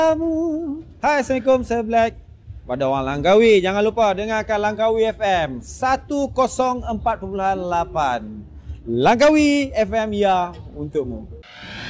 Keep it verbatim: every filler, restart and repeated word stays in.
Hai, Assalamualaikum, saya Black. Pada orang Langkawi, jangan lupa dengarkan Langkawi F M seratus empat puluh lapan. Langkawi F M, ya, untukmu.